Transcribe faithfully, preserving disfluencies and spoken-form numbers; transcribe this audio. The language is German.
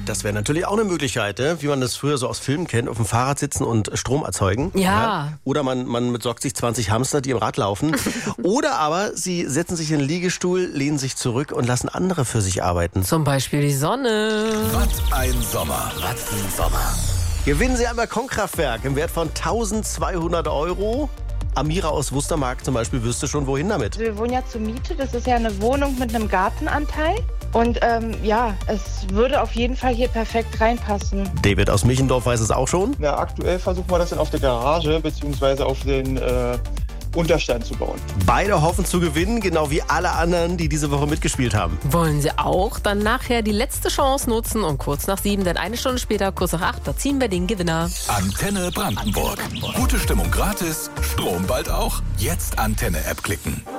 Das wäre natürlich auch eine Möglichkeit, ne? Wie man das früher so aus Filmen kennt, auf dem Fahrrad sitzen und Strom erzeugen. Ja. Ja. Oder man, man besorgt sich zwanzig Hamster, die im Rad laufen. Oder aber sie setzen sich in den Liegestuhl, lehnen sich zurück und lassen andere für sich arbeiten. Zum Beispiel die Sonne. Was ein Sommer. Was ein Sommer. Gewinnen Sie ein Balkonkraftwerk im Wert von tausendzweihundert Euro. Amira aus Wustermark zum Beispiel wüsste schon, wohin damit. Wir wohnen ja zur Miete, das ist ja eine Wohnung mit einem Gartenanteil. Und ähm, ja, es würde auf jeden Fall hier perfekt reinpassen. David aus Michendorf weiß es auch schon. Ja, aktuell versuchen wir das dann auf der Garage bzw. auf den äh, Unterstand zu bauen. Beide hoffen zu gewinnen, genau wie alle anderen, die diese Woche mitgespielt haben. Wollen Sie auch? Dann nachher die letzte Chance nutzen um kurz nach sieben, denn eine Stunde später, kurz nach acht, da ziehen wir den Gewinner. Antenne Brandenburg. Gute Stimmung gratis, Strom bald auch. Jetzt Antenne-App klicken.